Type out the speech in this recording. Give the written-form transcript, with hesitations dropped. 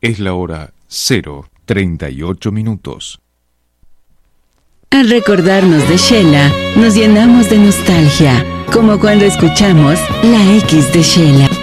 Es la hora 0:38. Al recordarnos de Sheila, nos llenamos de nostalgia, como cuando escuchamos La X de Sheila.